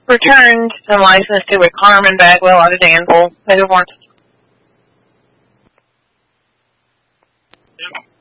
returned and licensed to with Carmen Bagwell out of Danville. They were